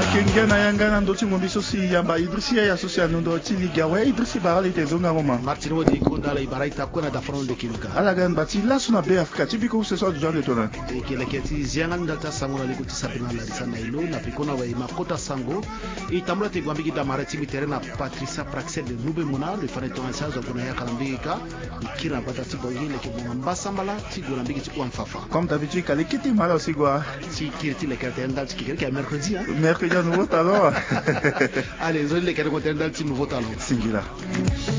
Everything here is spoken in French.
Kengana yangana ndoti ngombiso si yamba Idrisi ya social ndo tiliga we Idrisi barali tezonga mama Martin Wodi konda la ibaraita kona da front de kiluka ala gan bati la suna be Afrika tibiko ce soir du genre de tona e keleketi zianga ndata sango na likuti sabina la risana ilo na pikona wa makota sango e tamula te gwambiki da marati mitere na Patricia Praxel de Nube Mona le fane tona sazo kuna ya kalambika ikira bata tibo ile ke mbasa mala tigo lambiki tibo mfafa comme d'habitude kalikiti mala aussi quoi si kirti le karte ndal tikiri ke mercredi mercredi nouveau talent allez zo le karte ndal ti nouveau talent singular